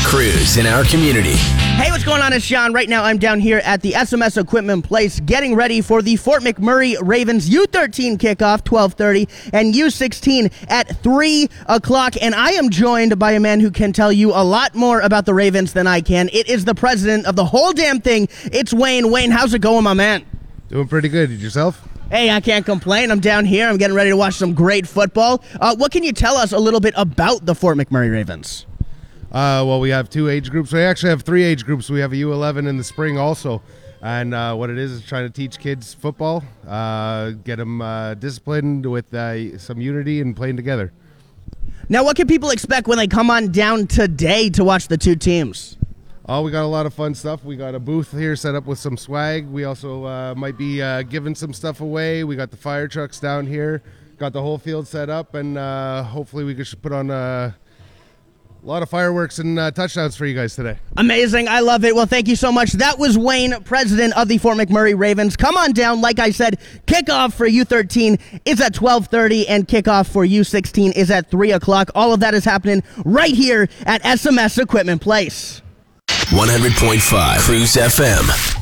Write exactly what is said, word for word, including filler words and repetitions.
crews in our community. Hey, what's going on? It's Sean. Right now, I'm down here at the S M S Equipment Place getting ready for the Fort McMurray Ravens U thirteen kickoff, twelve thirty, and U sixteen at three o'clock. And I am joined by a man who can tell you a lot more about the Ravens than I can. It is the president of the whole damn thing. It's Wayne. Wayne, how's it going, my man? Doing pretty good. Yourself? Hey, I can't complain. I'm down here. I'm getting ready to watch some great football. Uh, what can you tell us a little bit about the Fort McMurray Ravens? Uh, well, we have two age groups. We actually have three age groups. We have a U eleven in the spring also. And uh, what it is is trying to teach kids football, uh, get them uh, disciplined with uh, some unity and playing together. Now, what can people expect when they come on down today to watch the two teams? Oh, we got a lot of fun stuff. We got a booth here set up with some swag. We also uh, might be uh, giving some stuff away. We got the fire trucks down here. Got the whole field set up, and uh, hopefully we could put on a A lot of fireworks and uh, touchdowns for you guys today. Amazing. I love it. Well, thank you so much. That was Wayne, president of the Fort McMurray Ravens. Come on down. Like I said, kickoff for U thirteen is at twelve thirty, and kickoff for U sixteen is at three o'clock. All of that is happening right here at S M S Equipment Place. one hundred point five Cruise F M.